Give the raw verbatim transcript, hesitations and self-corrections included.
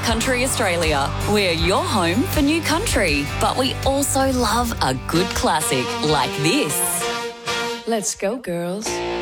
Country Australia. We're your home for new country, but we also love a good classic like this. Let's go, girls.